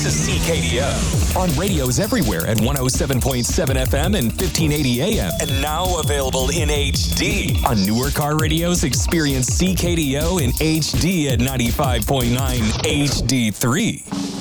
to CKDO on radios everywhere at 107.7 FM and 1580 AM. And now available in HD. On newer car radios, experience CKDO in HD at 95.9 HD3.